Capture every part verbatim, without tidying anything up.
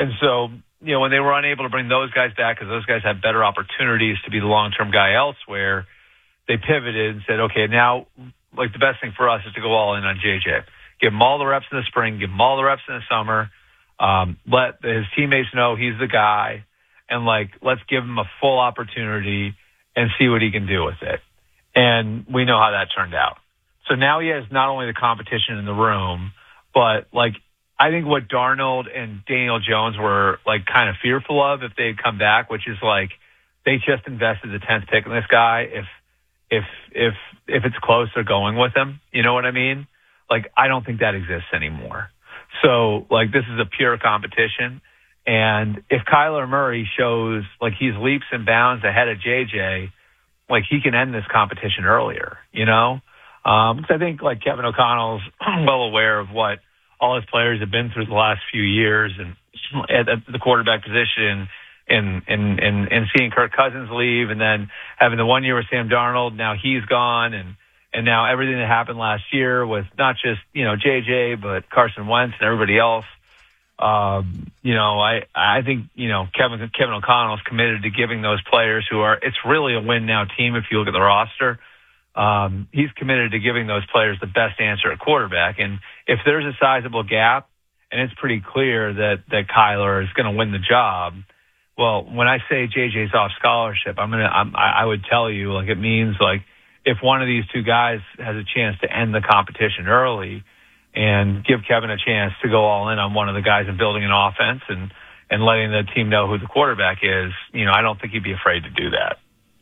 And so, you know, when they were unable to bring those guys back because those guys had better opportunities to be the long-term guy elsewhere, they pivoted and said, okay, now, like, the best thing for us is to go all in on J J. Give him all the reps in the spring, give him all the reps in the summer, um, let his teammates know he's the guy, and, like, let's give him a full opportunity and see what he can do with it. And we know how that turned out. So now he has not only the competition in the room, but, like, I think what Darnold and Daniel Jones were, like, kind of fearful of if they had come back, which is, like, they just invested the tenth pick in this guy. If if if if it's close, they're going with him. You know what I mean? Like, I don't think that exists anymore. So, like, this is a pure competition. And if Kyler Murray shows, like, he's leaps and bounds ahead of J J, like, he can end this competition earlier, you know? Um, because I think, like, Kevin O'Connell's well aware of what all his players have been through the last few years and at, at the quarterback position and, and, and, and seeing Kirk Cousins leave and then having the one year with Sam Darnold. Now he's gone. And, and now everything that happened last year with not just, you know, J J, but Carson Wentz and everybody else. Um, you know, I, I think, you know, Kevin, Kevin O'Connell's committed to giving those players who are, it's really a win now team if you look at the roster. Um, he's committed to giving those players the best answer at quarterback. And if there's a sizable gap and it's pretty clear that, that Kyler is going to win the job, well, when I say J J's off scholarship, I'm going to, I would tell you, like, it means, like, if one of these two guys has a chance to end the competition early and give Kevin a chance to go all in on one of the guys and building an offense and, and letting the team know who the quarterback is, you know, I don't think he'd be afraid to do that.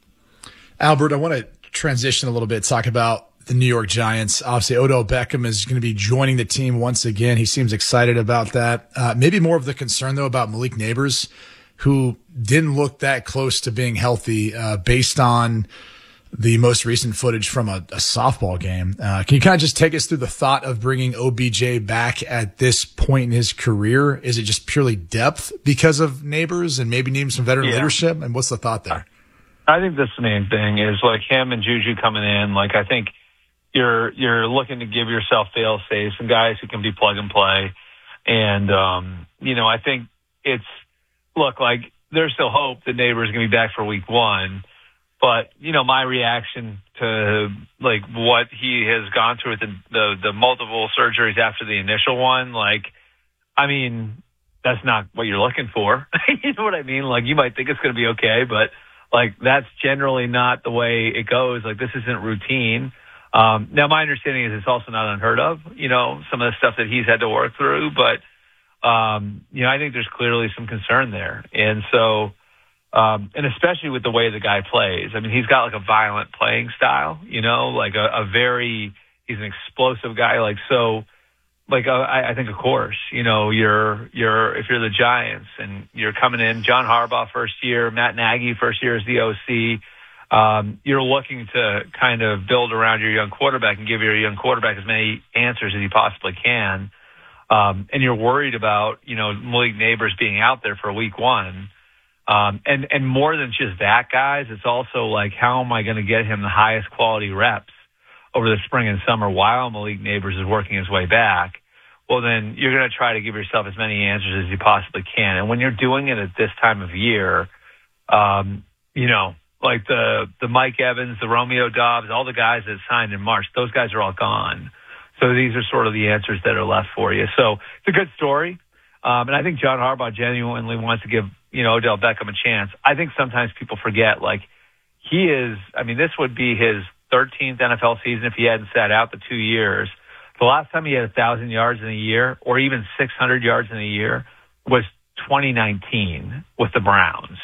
Albert, I want to transition a little bit, talk about the New York Giants. Obviously, Odell Beckham is going to be joining the team once again. He seems excited about that. Uh, maybe more of the concern, though, about Malik Nabers, who didn't look that close to being healthy uh, based on the most recent footage from a, a softball game. Uh, can you kind of just take us through the thought of bringing O B J back at this point in his career? Is it just purely depth because of Nabers and maybe needing some veteran yeah. leadership? And what's the thought there? I think that's the main thing is, like, him and Juju coming in. Like, I think you're you're looking to give yourself fail safes and guys who can be plug and play. And, um, you know, I think it's, look, like, there's still hope that Nabers is going to be back for week one. But, you know, my reaction to, like, what he has gone through with the, the, the multiple surgeries after the initial one, like, I mean, that's not what you're looking for. You know what I mean? Like, you might think it's going to be okay, but, like, that's generally not the way it goes. Like, this isn't routine. Um, now, my understanding is it's also not unheard of, you know, some of the stuff that he's had to work through. But, um, you know, I think there's clearly some concern there. And so, um, and especially with the way the guy plays. I mean, he's got, like, a violent playing style, you know, like a, a very, he's an explosive guy. Like, so, like, uh, I, I think, of course, you know, you're, you're, if you're the Giants and you're coming in, John Harbaugh first year, Matt Nagy first year as the O C, um, you're looking to kind of build around your young quarterback and give your young quarterback as many answers as you possibly can. Um, and you're worried about, you know, Malik Nabers being out there for week one. Um, and, and more than just that, guys, it's also like, how am I going to get him the highest quality reps over the spring and summer while Malik Nabers is working his way back? Well, then you're going to try to give yourself as many answers as you possibly can. And when you're doing it at this time of year, um, you know, like the, the Mike Evans, the Romeo Dobbs, all the guys that signed in March, those guys are all gone. So these are sort of the answers that are left for you. So it's a good story. Um, and I think John Harbaugh genuinely wants to give, you know, Odell Beckham a chance. I think sometimes people forget, like, he is, I mean, this would be his thirteenth N F L season if he hadn't sat out the two years. The last time he had one thousand yards in a year or even six hundred yards in a year was twenty nineteen with the Browns.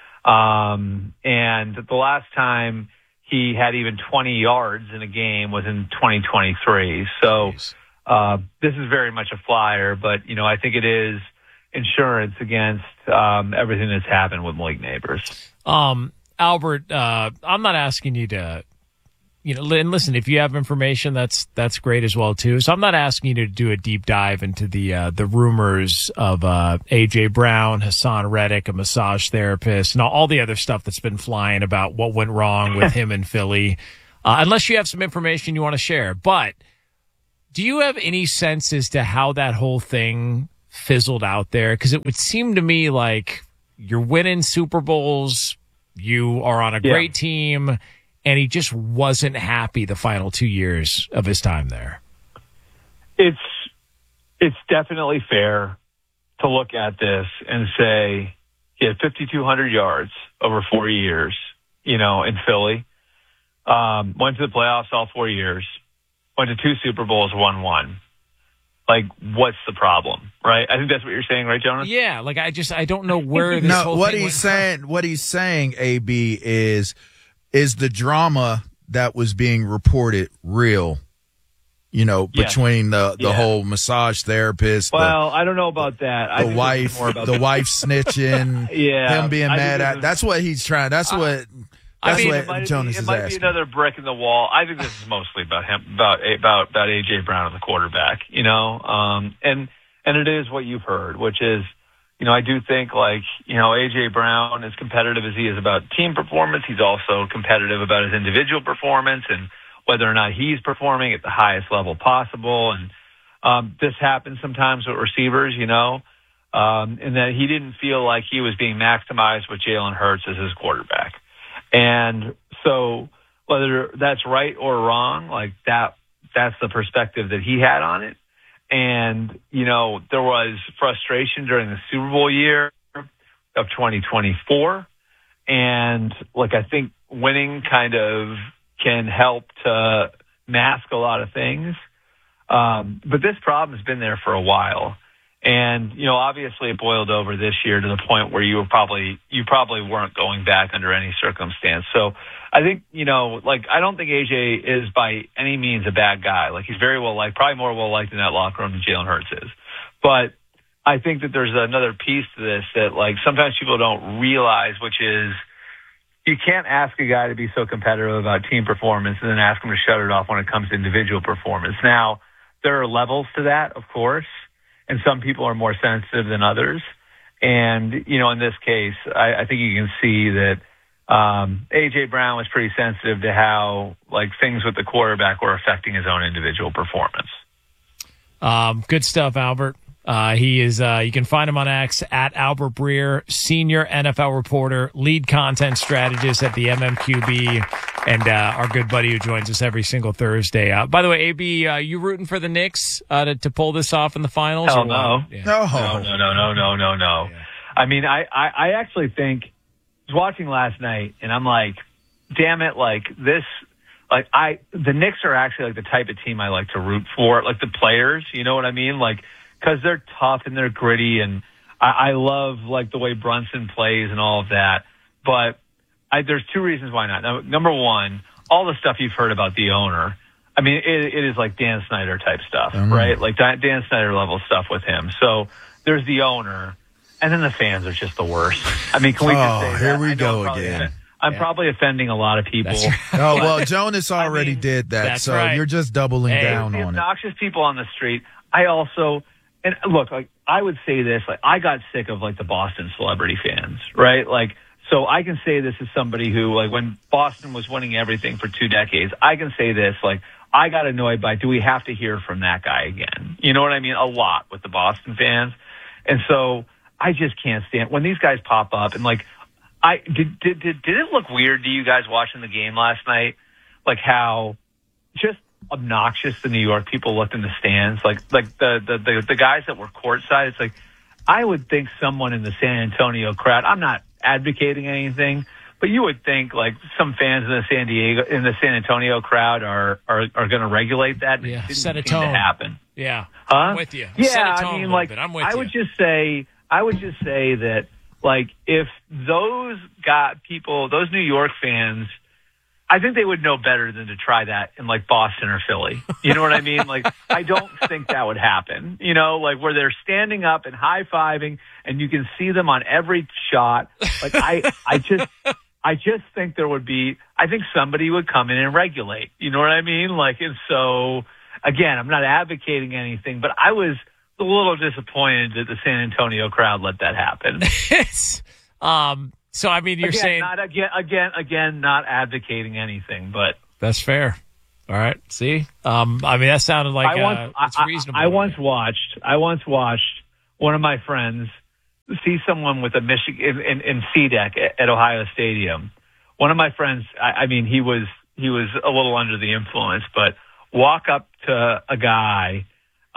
Um, and the last time he had even twenty yards in a game was in twenty twenty-three. So uh, this is very much a flyer, but, you know, I think it is insurance against um, everything that's happened with Malik Nabers. Um, Albert, uh, I'm not asking you to, you know, and listen, if you have information, that's that's great as well too. So I'm not asking you to do a deep dive into the uh, the rumors of uh, A J Brown, Hassan Reddick, a massage therapist, and all, all the other stuff that's been flying about what went wrong with him in Philly, uh, unless you have some information you want to share. But do you have any sense as to how that whole thing fizzled out there? Because it would seem to me like you're winning Super Bowls, you are on a Yeah. great team, and he just wasn't happy the final two years of his time there. It's it's definitely fair to look at this and say he had fifty-two hundred yards over four years, you know, in Philly. Um, went to the playoffs all four years. Went to two Super Bowls, won one. Like, what's the problem, right? I think that's what you're saying, right, Jonas? Yeah, like I just I don't know where this No, whole what thing he's went saying, what he's saying, A B, is is the drama that was being reported real? You know, Yes. between the the Yeah. whole massage therapist, Well, I don't know about that. I the, the think wife, this is more about the wife snitching, Yeah, him being I think mad this at. is- That's what he's trying. That's what. I That's mean, what it might, Jonas be, it is might asking. be another brick in the wall. I think this is mostly about him, about about about A J Brown and the quarterback. You know, um, and and it is what you've heard, which is, you know, I do think like you know A J Brown, as competitive as he is about team performance, he's also competitive about his individual performance and whether or not he's performing at the highest level possible. And um, this happens sometimes with receivers, you know, um, and that he didn't feel like he was being maximized with Jalen Hurts as his quarterback. And so whether that's right or wrong, like that, that's the perspective that he had on it. And, you know, there was frustration during the Super Bowl year of twenty twenty-four. And like, I think winning kind of can help to mask a lot of things. Um, but this problem has been there for a while. And, you know, obviously it boiled over this year to the point where you were probably, you probably weren't going back under any circumstance. So I think, you know, like, I don't think A J is by any means a bad guy. Like, he's very well liked, probably more well liked in that locker room than Jalen Hurts is. But I think that there's another piece to this that, like, sometimes people don't realize, which is, you can't ask a guy to be so competitive about team performance and then ask him to shut it off when it comes to individual performance. Now, there are levels to that, of course, and some people are more sensitive than others. And, you know, in this case, I, I think you can see that um, A J Brown was pretty sensitive to how, like, things with the quarterback were affecting his own individual performance. Um, good stuff, Albert. Uh, he is, uh, you can find him on X at Albert Breer, senior N F L reporter, lead content strategist at the M M Q B, and, uh, our good buddy who joins us every single Thursday. Uh, by the way, A B, uh, you rooting for the Knicks, uh, to, to pull this off in the finals? Hell or no. Yeah. No. No, no, no, no, no, no, no. Yeah. I mean, I, I, I actually think, I was watching last night, and I'm like, damn it, like, this, like, I, the Knicks are actually, like, the type of team I like to root for, like, the players, you know what I mean? Like, because they're tough and they're gritty, and I, I love, like, the way Brunson plays and all of that. But I, there's two reasons why not. Now, number one, all the stuff you've heard about the owner, I mean, it, it is like Dan Snyder type stuff, Mm-hmm. right? Like Dan, Dan Snyder level stuff with him. So there's the owner, and then the fans are just the worst. I mean, can we just Oh, say that? here we I know go I'm probably- again. I'm Yeah. probably offending a lot of people. That's right. Oh, well, Jonas already mean, did that, that's so right. you're just doubling Hey, down the on it. obnoxious people on the street. I also, and look, like, I would say this, like, I got sick of, like, the Boston celebrity fans, right? Like, so I can say this as somebody who, like, when Boston was winning everything for two decades, I can say this, like, I got annoyed by, do we have to hear from that guy again? You know what I mean? A lot with the Boston fans. And so I just can't stand when these guys pop up and, like, I did, did, did, did it look weird to you guys watching the game last night? Like, how just obnoxious the New York people looked in the stands, like like the, the the the guys that were courtside. It's like, I would think someone in the San Antonio crowd, I'm not advocating anything, but you would think like some fans in the San Diego in the San Antonio crowd are are, are going to regulate that. And Yeah, it didn't set a seem to tone. happen. Yeah. Huh? I'm with you. Yeah, Set a tone I a mean, little like, bit. I'm with I you. would just say, I would just say that, like, if those got people, those New York fans, I think they would know better than to try that in, like, Boston or Philly. You know what I mean? Like, I don't think that would happen. You know, like, where they're standing up and high-fiving, and you can see them on every shot. Like, I, I just, I just think there would be, I think somebody would come in and regulate. You know what I mean? Like, and so, again, I'm not advocating anything, but I was a little disappointed that the San Antonio crowd let that happen. um, so, I mean, you're again, saying not again, again, again, not advocating anything, but that's fair. All right. See, um, I mean, that sounded like I once, uh, I, it's I- reasonable. I once watched, I once watched one of my friends see someone with a Michigan in, in C deck at, at Ohio Stadium. One of my friends, I, I mean, he was he was a little under the influence, but walk up to a guy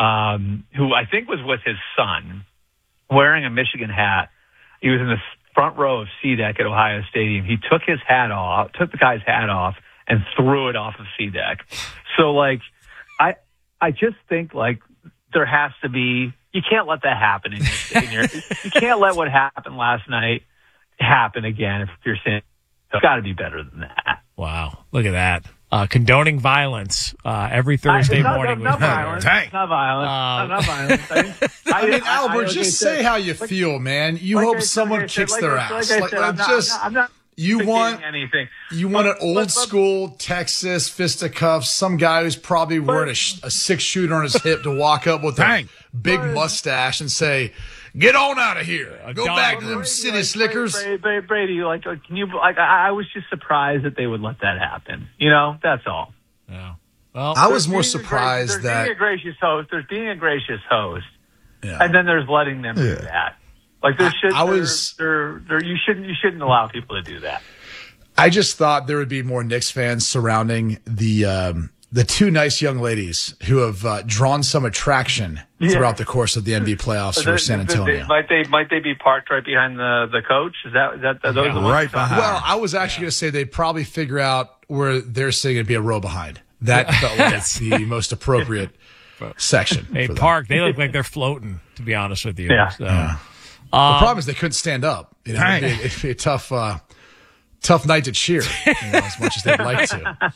um, who I think was with his son, wearing a Michigan hat. He was in the front row of C deck at Ohio Stadium. He took his hat off, took the guy's hat off, and threw it off of C deck. So, like, I I just think like there has to be. You can't let that happen in your, in your you can't let what happened last night happen again. If you're saying it's got to be better than that. Wow, look at that. Uh, condoning violence uh, every Thursday I, not, morning. Not, not, violence. Dang. not violence. Um, not, not violence. I mean, I mean, I, Albert, I, I, just like say how you like, feel, man. You like hope I said, someone like I said, kicks like their I- ass. Like I Like, said, like, I'm not, just I'm not, I'm not you want anything. you want an But- old but- but- school Texas fisticuffs, some guy who's probably wearing a, sh- a six shooter on his hip to walk up with Dang. a big But- mustache and say, "Get on out of here, go dog. back to them Brady, city like, slickers." Brady, Brady, Brady, like, like, can you? Like, I, I was just surprised that they would let that happen. You know, that's all. Yeah. Well, I was There's more being a surprised gracious, that there's being a gracious host. There's being a gracious host, yeah. and then there's letting them do Yeah. that. Like there should. I there- was- there, there, you shouldn't. You shouldn't allow people to do that. I just thought there would be more Knicks fans surrounding the um, the two nice young ladies who have uh, drawn some attraction Yeah. throughout the course of the N B A playoffs for They- San they- Antonio. might they? Might they be parked right behind the the coach? Is that is that are those Yeah. the ones Right you're talking behind. Well, I was actually going to say they'd probably figure out where they're sitting and be a row behind. That felt like the most appropriate section. hey, for them. Park, they look like they're floating, to be honest with you. Yeah. So. The problem is they couldn't stand up. You know, it'd, be, it'd be a tough, uh, tough night to cheer, you know, as much as they'd like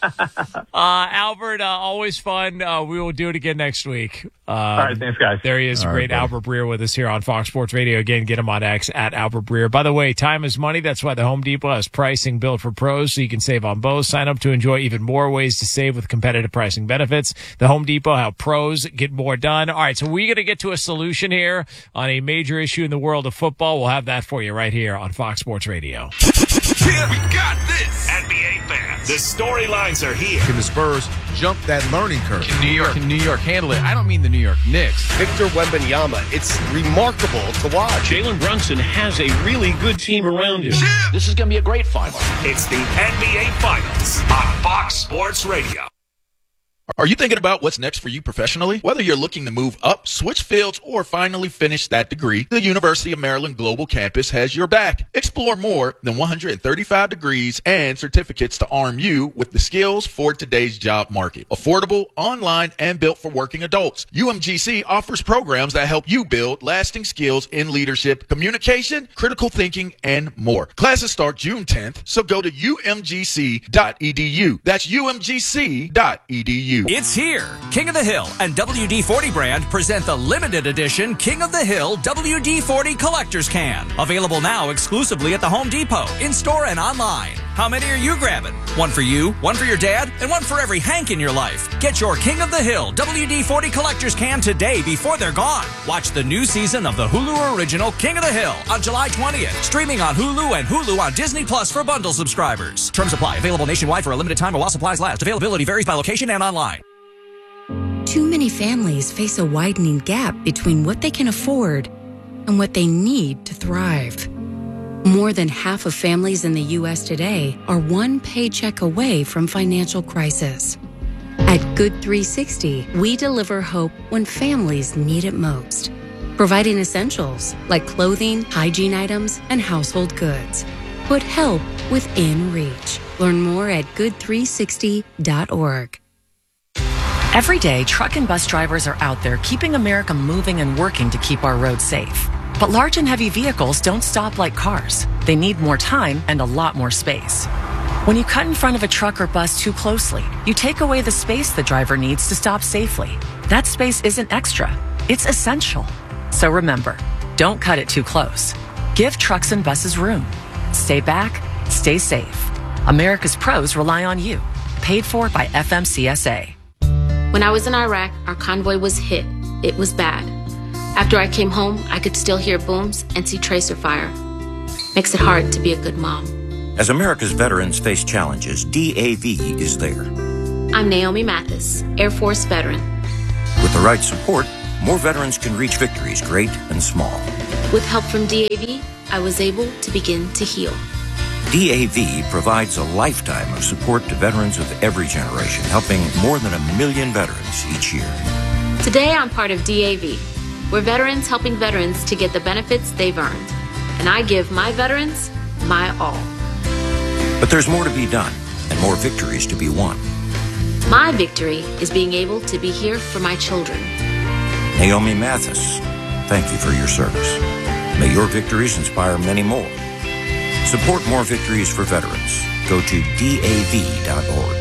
to. Uh, Albert, uh, always fun. Uh, we will do it again next week. Um, All right, thanks, guys. There he is, All right, great buddy. Albert Breer with us here on Fox Sports Radio. Again, get him on X at Albert Breer. By the way, time is money. That's why the Home Depot has pricing built for pros, so you can save on both. Sign up to enjoy even more ways to save with competitive pricing benefits. The Home Depot, how pros get more done. All right, so we're going to get to a solution here on a major issue in the world of football. We'll have that for you right here on Fox Sports Radio. Yeah, we got this. N B A fans, the storylines are here. Can the Spurs jump that learning curve? New York can New York handle it? I don't mean the New York Knicks. Victor Wembanyama. It's remarkable to watch. Jalen Brunson has a really good team around him. Yeah. This is going to be a great final. It's the N B A Finals on Fox Sports Radio. Are you thinking about what's next for you professionally? Whether you're looking to move up, switch fields, or finally finish that degree, the University of Maryland Global Campus has your back. Explore more than one hundred thirty-five degrees and certificates to arm you with the skills for today's job market. Affordable, online, and built for working adults. U M G C offers programs that help you build lasting skills in leadership, communication, critical thinking, and more. Classes start June tenth, so go to U M G C dot E D U. That's U M G C dot E D U. It's here. King of the Hill and W D forty brand present the limited edition King of the Hill W D forty Collector's Can. Available now exclusively at the Home Depot, in-store and online. How many are you grabbing? One for you, one for your dad, and one for every Hank in your life. Get your King of the Hill W D forty Collector's Can today before they're gone. Watch the new season of the Hulu original King of the Hill on July twentieth. Streaming on Hulu and Hulu on Disney Plus for bundle subscribers. Terms apply. Available nationwide for a limited time or while supplies last. Availability varies by location and online. Too many families face a widening gap between what they can afford and what they need to thrive. More than half of families in the U S today are one paycheck away from financial crisis. At Good three sixty, we deliver hope when families need it most, providing essentials like clothing, hygiene items, and household goods. Put help within reach. Learn more at good three sixty dot org. Every day, truck and bus drivers are out there keeping America moving and working to keep our roads safe. But large and heavy vehicles don't stop like cars. They need more time and a lot more space. When you cut in front of a truck or bus too closely, you take away the space the driver needs to stop safely. That space isn't extra, it's essential. So remember, don't cut it too close. Give trucks and buses room. Stay back, stay safe. America's pros rely on you. Paid for by F M C S A. When I was in Iraq, our convoy was hit. It was bad. After I came home, I could still hear booms and see tracer fire. Makes it hard to be a good mom. As America's veterans face challenges, D A V is there. I'm Naomi Mathis, Air Force veteran. With the right support, more veterans can reach victories great and small. With help from D A V, I was able to begin to heal. D A V provides a lifetime of support to veterans of every generation, helping more than a million veterans each year. Today, I'm part of D A V. We're veterans helping veterans to get the benefits they've earned. And I give my veterans my all. But there's more to be done and more victories to be won. My victory is being able to be here for my children. Naomi Mathis, thank you for your service. May your victories inspire many more. Support more victories for veterans. Go to D A V dot org.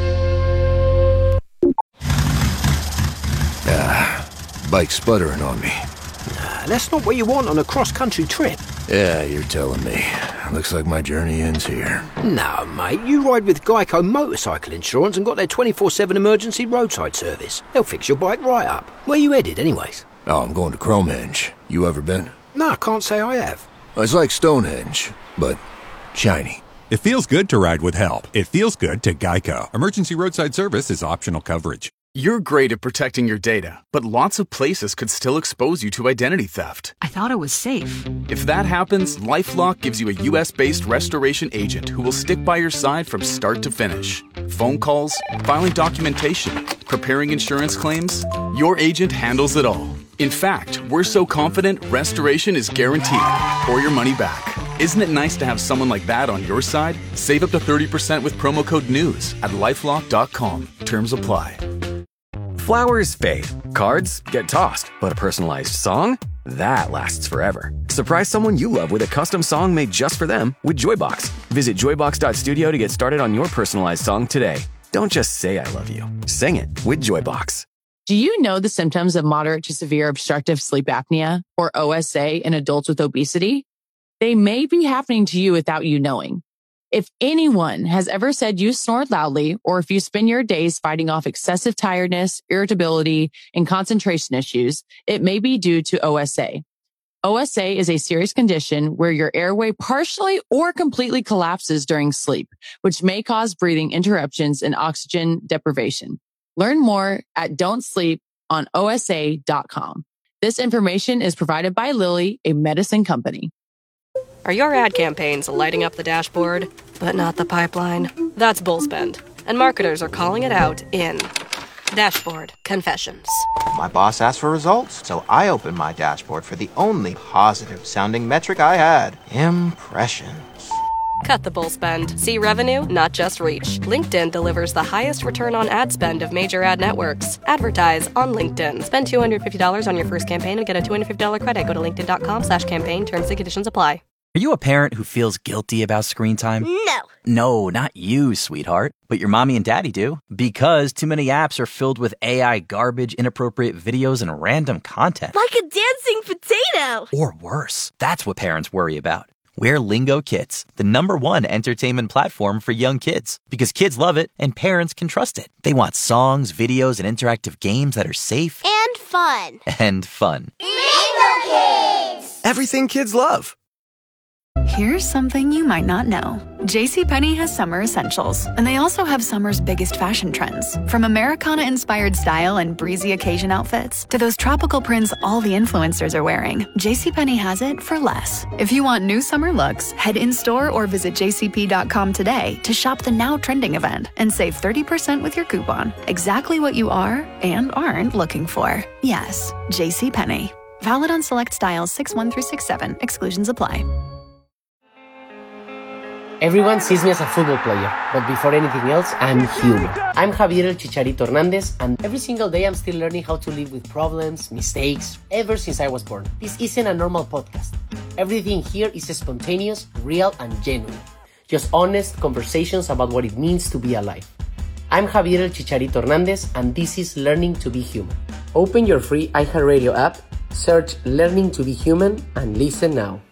Ah, bike's sputtering on me. Nah, that's not what you want on a cross-country trip. Yeah, you're telling me. Looks like my journey ends here. No, mate, you ride with Geico Motorcycle Insurance and got their twenty-four seven emergency roadside service. They'll fix your bike right up. Where you headed, anyways? Oh, I'm going to Cromhenge. You ever been? No, I can't say I have. It's like Stonehenge, but shiny. It feels good to ride with help. It feels good to Geico. Emergency roadside service is optional coverage. You're great at protecting your data, but lots of places could still expose you to identity theft. I thought it was safe. If that happens, LifeLock gives you a U S-based restoration agent who will stick by your side from start to finish. Phone calls, filing documentation, preparing insurance claims, your agent handles it all. In fact, we're so confident restoration is guaranteed or your money back. Isn't it nice to have someone like that on your side? Save up to thirty percent with promo code NEWS at lifelock dot com. Terms apply. Flowers fade, cards get tossed, but a personalized song? That lasts forever. Surprise someone you love with a custom song made just for them with Joybox. Visit joybox dot studio to get started on your personalized song today. Don't just say I love you. Sing it with Joybox. Do you know the symptoms of moderate to severe obstructive sleep apnea, or O S A, in adults with obesity? They may be happening to you without you knowing. If anyone has ever said you snore loudly, or if you spend your days fighting off excessive tiredness, irritability, and concentration issues, it may be due to O S A. O S A is a serious condition where your airway partially or completely collapses during sleep, which may cause breathing interruptions and oxygen deprivation. Learn more at don't sleep on O S A dot com. This information is provided by Lilly, a medicine company. Are your ad campaigns lighting up the dashboard, but not the pipeline? That's Bullspend, and marketers are calling it out in Dashboard Confessions. My boss asked for results, so I opened my dashboard for the only positive-sounding metric I had, impressions. Cut the bull spend. See revenue, not just reach. LinkedIn delivers the highest return on ad spend of major ad networks. Advertise on LinkedIn. Spend two hundred fifty dollars on your first campaign and get a two hundred fifty dollars credit. Go to linkedin dot com slash campaign. Terms and conditions apply. Are you a parent who feels guilty about screen time? No. No, not you, sweetheart. But your mommy and daddy do. Because too many apps are filled with A I garbage, inappropriate videos, and random content. Like a dancing potato. Or worse. That's what parents worry about. We're Lingo Kids, the number one entertainment platform for young kids. Because kids love it and parents can trust it. They want songs, videos, and interactive games that are safe. And fun. And fun. Lingo Kids! Everything kids love. Here's something you might not know. JCPenney has summer essentials, and they also have summer's biggest fashion trends. From Americana-inspired style and breezy occasion outfits to those tropical prints all the influencers are wearing, JCPenney has it for less. If you want new summer looks, head in-store or visit j c p dot com today to shop the now trending event and save thirty percent with your coupon. Exactly what you are and aren't looking for. Yes, JCPenney. Valid on select styles six one through six seven. Exclusions apply. Everyone sees me as a football player, but before anything else, I'm human. I'm Javier El Chicharito Hernandez, and every single day I'm still learning how to live with problems, mistakes, ever since I was born. This isn't a normal podcast. Everything here is spontaneous, real, and genuine. Just honest conversations about what it means to be alive. I'm Javier El Chicharito Hernandez, and this is Learning to be Human. Open your free iHeartRadio app, search Learning to be Human, and listen now.